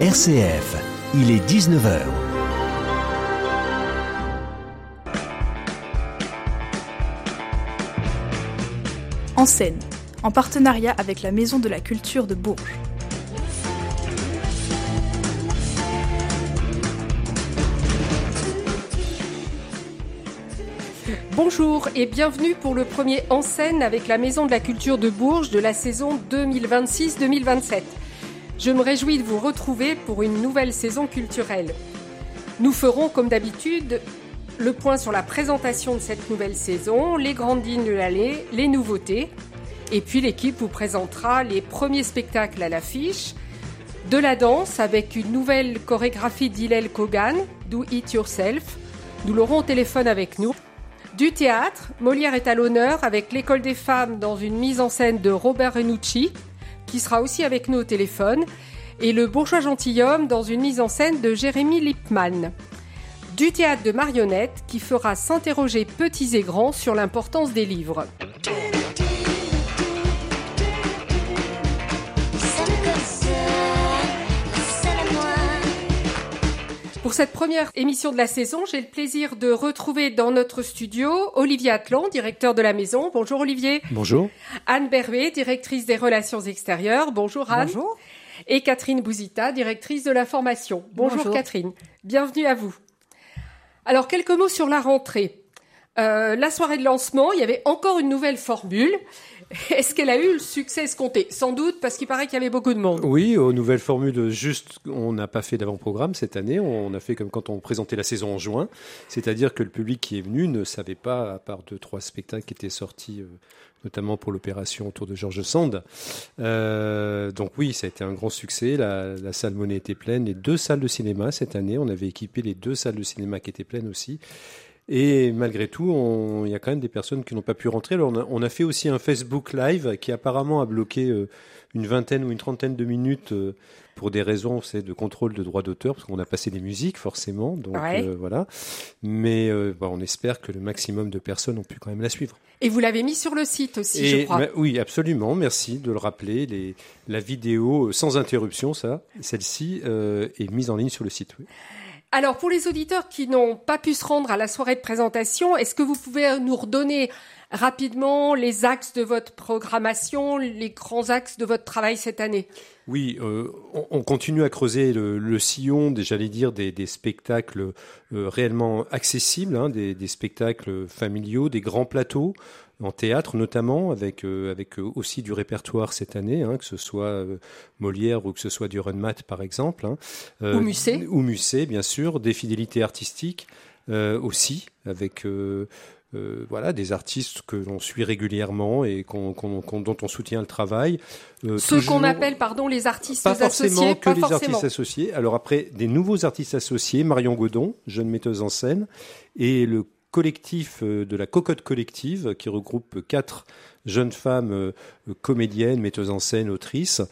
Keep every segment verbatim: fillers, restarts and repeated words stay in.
R C F, il est dix-neuf heures. En scène, en partenariat avec la Maison de la Culture de Bourges. Bonjour et bienvenue pour le premier En scène avec la Maison de la Culture de Bourges de la saison deux mille vingt-six deux mille vingt-sept. Je me réjouis de vous retrouver pour une nouvelle saison culturelle. Nous ferons, comme d'habitude, le point sur la présentation de cette nouvelle saison, les grandes lignes de l'année, les nouveautés. Et puis l'équipe vous présentera les premiers spectacles à l'affiche, de la danse avec une nouvelle chorégraphie d'Hillel Kogan, Do It Yourself. Nous l'aurons au téléphone avec nous. Du théâtre, Molière est à l'honneur avec l'École des femmes dans une mise en scène de Robert Renucci, qui sera aussi avec nous au téléphone, et le Bourgeois gentilhomme dans une mise en scène de Jérémy Lippmann. Du théâtre de marionnettes qui fera s'interroger petits et grands sur l'importance des livres. Pour cette première émission de la saison, j'ai le plaisir de retrouver dans notre studio Olivier Atlan, directeur de la maison. Bonjour Olivier. Bonjour. Anne Berbet, directrice des relations extérieures. Bonjour Anne. Bonjour. Et Catherine Bouzita, directrice de l'information. Bonjour, Bonjour Catherine. Bienvenue à vous. Alors, quelques mots sur la rentrée. Euh, la soirée de lancement, il y avait encore une nouvelle formule. Est-ce qu'elle a eu le succès escompté ? Sans doute, parce qu'il paraît qu'il y avait beaucoup de monde. Oui, aux nouvelles formules, juste, on n'a pas fait d'avant-programme cette année. On a fait comme quand on présentait la saison en juin. C'est-à-dire que le public qui est venu ne savait pas, à part deux, trois spectacles qui étaient sortis, euh, notamment pour l'opération autour de Georges Sand. Euh, donc oui, ça a été un grand succès. La, la salle Monet était pleine. Les deux salles de cinéma cette année, on avait équipé les deux salles de cinéma qui étaient pleines aussi. Et malgré tout, il y a quand même des personnes qui n'ont pas pu rentrer. Alors on a, on a fait aussi un Facebook Live qui apparemment a bloqué euh, une vingtaine ou une trentaine de minutes euh, pour des raisons c'est, de contrôle de droits d'auteur, parce qu'on a passé des musiques forcément. Donc ouais. euh, voilà. Mais euh, bah, on espère que le maximum de personnes ont pu quand même la suivre. Et vous l'avez mis sur le site aussi, Et, je crois. Bah, oui, absolument. Merci de le rappeler. Les, la vidéo sans interruption, ça, celle-ci, euh, est mise en ligne sur le site. Oui. Alors, pour les auditeurs qui n'ont pas pu se rendre à la soirée de présentation, est-ce que vous pouvez nous redonner rapidement les axes de votre programmation, les grands axes de votre travail cette année ? Oui, euh, on, on continue à creuser le, le sillon, j'allais dire, des, des spectacles euh, réellement accessibles, hein, des, des spectacles familiaux, des grands plateaux, en théâtre notamment, avec, euh, avec aussi du répertoire cette année, hein, que ce soit euh, Molière ou que ce soit du Runmat par exemple. Hein, euh, ou Musset. Ou Musset, bien sûr, des fidélités artistiques euh, aussi, avec... Euh, Euh, voilà, des artistes que l'on suit régulièrement et qu'on, qu'on, qu'on, dont on soutient le travail. Euh, Ceux toujours, qu'on appelle, pardon, les artistes pas associés. Forcément que pas les forcément artistes associés. Alors après, des nouveaux artistes associés, Marion Godon, jeune metteuse en scène, et le collectif de la Cocotte Collective, qui regroupe quatre jeunes femmes euh, comédiennes, metteuses en scène, autrices,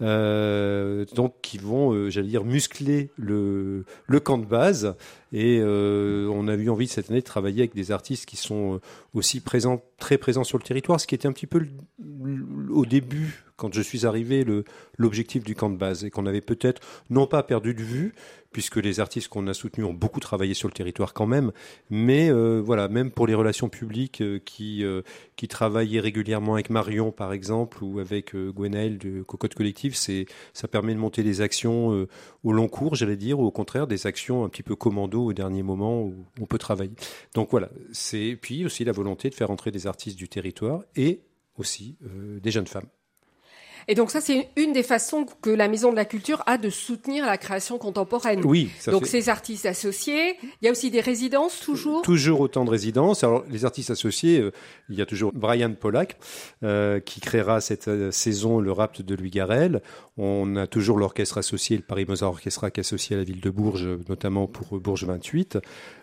euh, donc qui vont, euh, j'allais dire, muscler le, le camp de base. Et euh, on a eu envie cette année de travailler avec des artistes qui sont aussi présents, très présents sur le territoire, ce qui était un petit peu le, le, au début, quand je suis arrivé, le, l'objectif du camp de base, et qu'on avait peut-être non pas perdu de vue, puisque les artistes qu'on a soutenus ont beaucoup travaillé sur le territoire quand même, mais euh, voilà, même pour les relations publiques euh, qui, euh, qui travaillaient régulièrement avec Marion par exemple, ou avec euh, Gwenaëlle de Cocotte Collective, c'est, ça permet de monter des actions euh, au long cours, j'allais dire, ou au contraire des actions un petit peu commando au dernier moment où on peut travailler. Donc voilà, c'est puis aussi la volonté de faire entrer des artistes du territoire et aussi euh, des jeunes femmes. Et donc ça, c'est une des façons que la Maison de la Culture a de soutenir la création contemporaine. Oui, ça donc fait... ces artistes associés, il y a aussi des résidences toujours. Toujours autant de résidences. Alors les artistes associés, euh, il y a toujours Brian Pollack euh, qui créera cette euh, saison le Rapt de Louis Garrel. On a toujours l'orchestre associé, le Paris Mozart Orchestra, qui est associé à la ville de Bourges, notamment pour Bourges vingt-huit.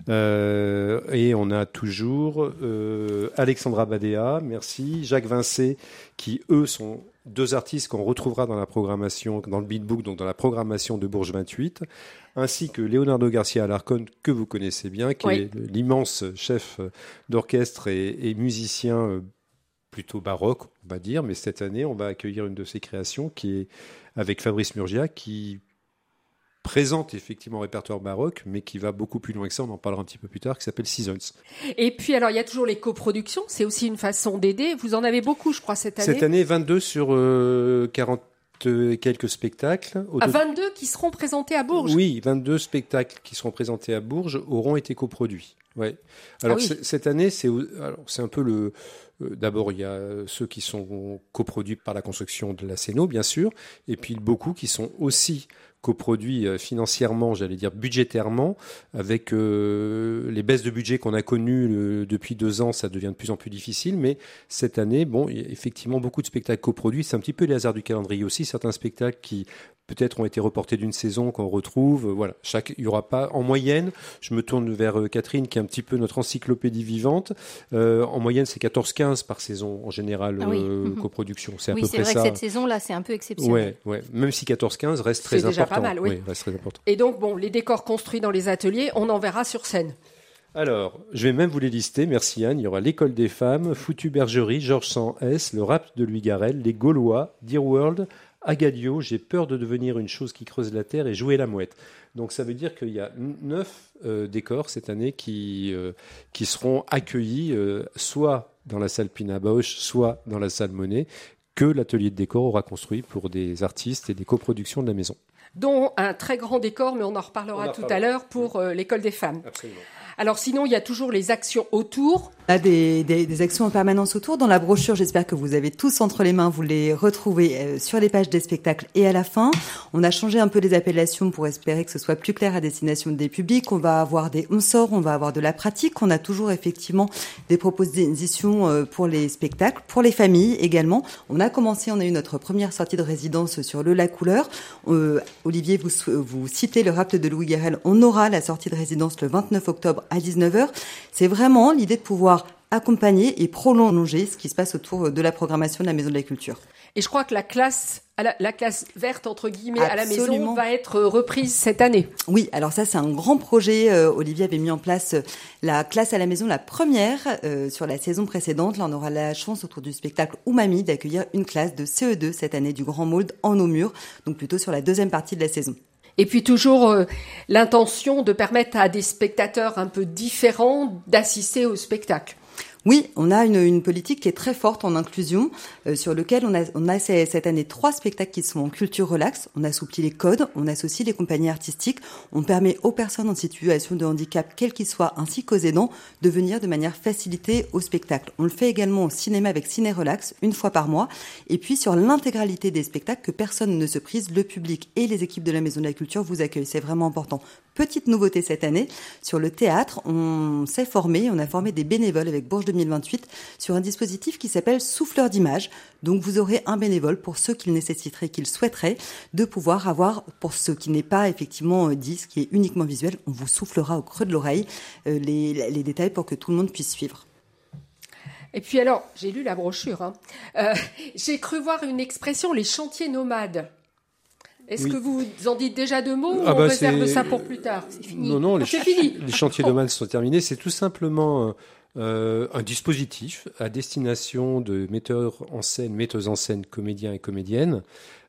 Euh, et on a toujours euh, Alexandra Badea, merci, Jacques Vincé, qui eux sont deux artistes qu'on retrouvera dans la programmation, dans le beatbook, donc dans la programmation de Bourges vingt-huit, ainsi que Leonardo Garcia Alarcón, que vous connaissez bien, qui oui. est l'immense chef d'orchestre et, et musicien plutôt baroque, on va dire, mais cette année, on va accueillir une de ses créations qui est avec Fabrice Murgia, qui présente effectivement un répertoire baroque, mais qui va beaucoup plus loin que ça, on en parlera un petit peu plus tard, qui s'appelle Seasons. Et puis alors il y a toujours les coproductions, c'est aussi une façon d'aider. Vous en avez beaucoup, je crois, cette année. Cette année, vingt-deux sur euh, quarante et quelques spectacles. À vingt-deux qui seront présentés à Bourges. Oui, vingt-deux spectacles qui seront présentés à Bourges auront été coproduits. Ouais. Alors ah oui. cette année, c'est, alors, c'est un peu le. Euh, d'abord, il y a ceux qui sont coproduits par la construction de la Céno, bien sûr, et puis beaucoup qui sont aussi coproduits euh, financièrement, j'allais dire budgétairement, avec euh, les baisses de budget qu'on a connues euh, depuis deux ans, ça devient de plus en plus difficile. Mais cette année, bon, il y a effectivement beaucoup de spectacles coproduits. C'est un petit peu les hasards du calendrier aussi. Certains spectacles qui peut-être ont été reportés d'une saison qu'on retrouve. Voilà, chaque, il y aura pas en moyenne. Je me tourne vers euh, Catherine, qui est un petit peu notre encyclopédie vivante. Euh, en moyenne, c'est quatorze quinze par saison en général ah oui. euh, mmh. coproduction. C'est à oui, peu c'est près vrai ça. que cette saison-là, c'est un peu exceptionnel. Ouais, ouais. Même si quatorze quinze reste très c'est déjà important. Pas mal, oui. Oui, reste très important. Et donc, bon, les décors construits dans les ateliers, on en verra sur scène. Alors, je vais même vous les lister. Merci Anne. Il y aura l'École des femmes, Foutue Bergerie, Georges Sand S, le rap de Louis Garrel, les Gaulois, Dear World, Agadio, J'ai peur de devenir une chose qui creuse la terre et Jouer la mouette. Donc ça veut dire qu'il y a neuf euh, décors cette année qui, euh, qui seront accueillis euh, soit dans la salle Pina Bausch, soit dans la salle Monet, que l'atelier de décor aura construit pour des artistes et des coproductions de la maison. Dont un très grand décor, mais on en reparlera on tout à l'heure pour euh, l'École des femmes. Absolument. Alors sinon, il y a toujours les actions autour. On a des, des, des actions en permanence autour. Dans la brochure, j'espère que vous avez tous entre les mains, vous les retrouvez euh, sur les pages des spectacles et à la fin. On a changé un peu les appellations pour espérer que ce soit plus clair à destination des publics. On va avoir des on sort, on va avoir de la pratique. On a toujours effectivement des propositions euh, pour les spectacles, pour les familles également. On a commencé, on a eu notre première sortie de résidence sur le La Couleur. Euh, Olivier, vous, vous citez le rapt de Louis Garrel. On aura la sortie de résidence le vingt-neuf octobre à dix-neuf heures. C'est vraiment l'idée de pouvoir accompagner et prolonger ce qui se passe autour de la programmation de la Maison de la Culture. Et je crois que la classe, la, la classe verte, entre guillemets, Absolument. à la maison va être reprise cette année. Oui, alors ça, c'est un grand projet. Euh, Olivier avait mis en place la classe à la maison, la première, euh, sur la saison précédente. Là, on aura la chance, autour du spectacle Umami, d'accueillir une classe de C E deux cette année du Grand Mold en Naumur, donc plutôt sur la deuxième partie de la saison. Et puis toujours euh, l'intention de permettre à des spectateurs un peu différents d'assister au spectacle. Oui, on a une, une politique qui est très forte en inclusion, euh, sur lequel on a, on a cette année trois spectacles qui sont en culture relax. On assouplit les codes, on associe les compagnies artistiques, on permet aux personnes en situation de handicap, quels qu'ils soient, ainsi qu'aux aidants, de venir de manière facilitée au spectacle. On le fait également au cinéma avec Ciné Relax, une fois par mois. Et puis sur l'intégralité des spectacles, que personne ne se prise, le public et les équipes de la Maison de la Culture vous accueillent. C'est vraiment important. Petite nouveauté cette année, sur le théâtre, on s'est formé, on a formé des bénévoles avec Bourges deux mille vingt-huit sur un dispositif qui s'appelle Souffleur d'images. Donc vous aurez un bénévole pour ceux qui le nécessiteraient, qui le souhaiteraient, de pouvoir avoir, pour ce qui n'est pas effectivement dit, ce qui est uniquement visuel, on vous soufflera au creux de l'oreille euh, les, les détails pour que tout le monde puisse suivre. Et puis alors, j'ai lu la brochure, hein. euh, j'ai cru voir une expression, les chantiers nomades. Est-ce oui. que vous en dites déjà deux mots ah ou bah on réserve ça pour plus tard? C'est fini. Non, non, les, c'est fini. les chantiers nomades sont terminés. C'est tout simplement euh, un dispositif à destination de metteurs en scène, metteuses en scène, comédiens et comédiennes.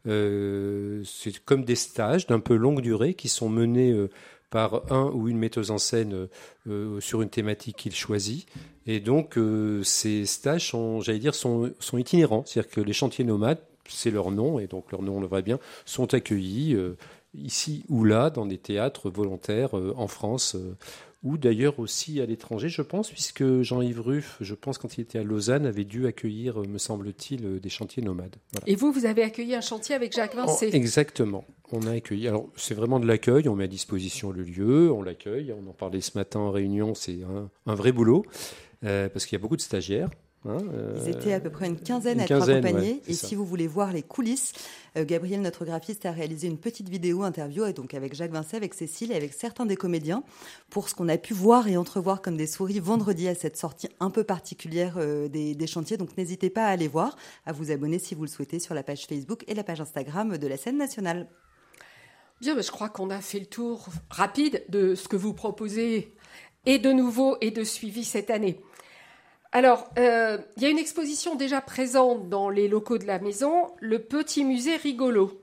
Euh, c'est comme des stages d'un peu longue durée qui sont menés euh, par un ou une metteuse en scène euh, sur une thématique qu'il choisit. Et donc, euh, ces stages sont, j'allais dire, sont, sont itinérants. C'est-à-dire que les chantiers nomades, c'est leur nom, et donc leur nom, on le voit bien, sont accueillis euh, ici ou là dans des théâtres volontaires euh, en France, euh, ou d'ailleurs aussi à l'étranger, je pense, puisque Jean-Yves Ruff, je pense, quand il était à Lausanne, avait dû accueillir, me semble-t-il, euh, des chantiers nomades. Voilà. Et vous, vous avez accueilli un chantier avec Jacques Vincé? Oh, exactement. On a accueilli. Alors, c'est vraiment de l'accueil. On met à disposition le lieu, on l'accueille. On en parlait ce matin en réunion. C'est un, un vrai boulot, euh, parce qu'il y a beaucoup de stagiaires. Hein, euh, Ils étaient à peu près une quinzaine une à quinzaine, être accompagnés. Ouais, et ça. Si vous voulez voir les coulisses, euh, Gabriel, notre graphiste, a réalisé une petite vidéo interview et donc avec Jacques Vincé, avec Cécile et avec certains des comédiens pour ce qu'on a pu voir et entrevoir comme des souris vendredi à cette sortie un peu particulière euh, des, des chantiers. Donc n'hésitez pas à aller voir, à vous abonner si vous le souhaitez sur la page Facebook et la page Instagram de la scène nationale. Bien, mais je crois qu'on a fait le tour rapide de ce que vous proposez et de nouveau et de suivi cette année. Alors, euh, il y a une exposition déjà présente dans les locaux de la maison, le Petit Musée Rigolo.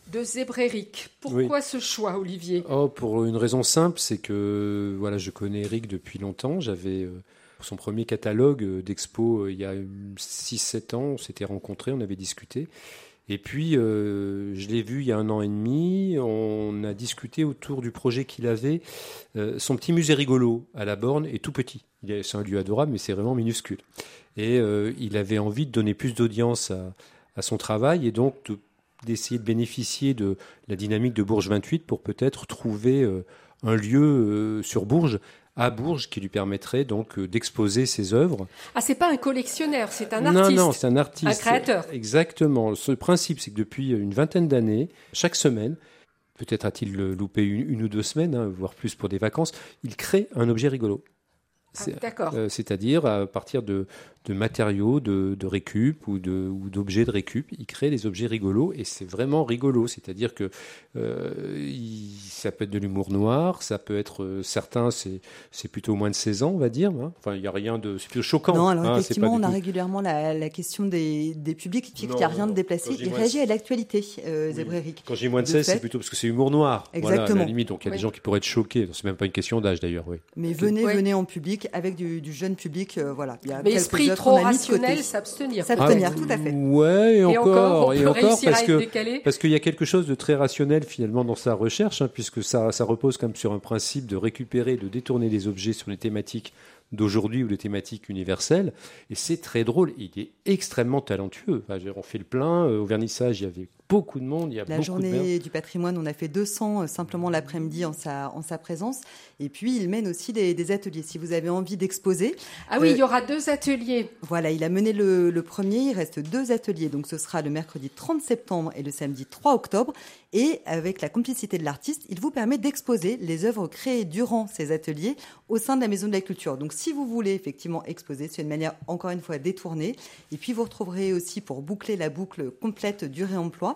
de Zebr-Éric. Pourquoi oui. ce choix, Olivier ? Oh, pour une raison simple, c'est que voilà, je connais Éric depuis longtemps. J'avais euh, son premier catalogue d'expo euh, il y a six sept ans. On s'était rencontrés, on avait discuté. Et puis, euh, je l'ai vu il y a un an et demi. On a discuté autour du projet qu'il avait. Euh, son petit musée rigolo à la Borne est tout petit. Il est, c'est un lieu adorable, mais c'est vraiment minuscule. Et euh, il avait envie de donner plus d'audience à, à son travail et donc de d'essayer de bénéficier de la dynamique de Bourges vingt-huit pour peut-être trouver euh, un lieu euh, sur Bourges, à Bourges, qui lui permettrait donc euh, d'exposer ses œuvres. Ah, c'est pas un collectionneur, c'est un artiste. Non, non, c'est un artiste. Un créateur. Exactement. Ce principe, c'est que depuis une vingtaine d'années, chaque semaine, peut-être a-t-il loupé une, une ou deux semaines, hein, voire plus pour des vacances, il crée un objet rigolo. C'est, ah, d'accord. Euh, c'est-à-dire à partir de, de matériaux de, de récup ou, de, ou d'objets de récup, il crée des objets rigolos et c'est vraiment rigolo. C'est-à-dire que euh, il, ça peut être de l'humour noir, ça peut être euh, certains, c'est, c'est plutôt moins de seize ans, on va dire. Hein. Enfin, il n'y a rien de, c'est plutôt choquant. Non, alors hein, effectivement, on a tout... régulièrement la, la question des, des publics qui n'y a rien de déplacé. Il réagit à l'actualité, euh, Zebr-Éric. Oui. Quand j'ai moins de seize, c'est plutôt parce que c'est humour noir. Exactement. Voilà, à la limite, donc il y a oui. des gens qui pourraient être choqués. C'est même pas une question d'âge d'ailleurs, oui. Mais venez, oui. venez en public avec du, du jeune public, euh, voilà. Il y a mais esprit trop rationnel, s'abstenir. S'abstenir, ah, tout à fait. Ouais, et, et encore, encore, et encore, parce que décaler. parce qu'il y a quelque chose de très rationnel finalement dans sa recherche, hein, puisque ça, ça repose quand même sur un principe de récupérer, de détourner des objets sur les thématiques d'aujourd'hui ou des thématiques universelles. Et c'est très drôle. Il est extrêmement talentueux. Enfin, on fait le plein. Au vernissage, il y avait beaucoup de monde. Il y a la beaucoup journée de du patrimoine, on a fait deux cents euh, simplement l'après-midi en sa, en sa présence. Et puis, il mène aussi des, des ateliers. Si vous avez envie d'exposer. Ah oui, euh, il y aura deux ateliers. Voilà, il a mené le, le premier. Il reste deux ateliers. Donc, ce sera le mercredi trente septembre et le samedi trois octobre. Et avec la complicité de l'artiste, il vous permet d'exposer les œuvres créées durant ces ateliers au sein de la Maison de la Culture. Donc, si vous voulez effectivement exposer, c'est une manière, encore une fois, détournée. Et puis, vous retrouverez aussi, pour boucler la boucle complète du réemploi,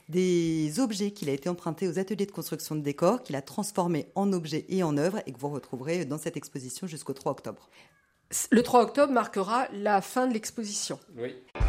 des objets qu'il a été emprunté aux ateliers de construction de décors, qu'il a transformés en objets et en œuvres et que vous retrouverez dans cette exposition jusqu'au trois octobre. Le trois octobre marquera la fin de l'exposition. Oui.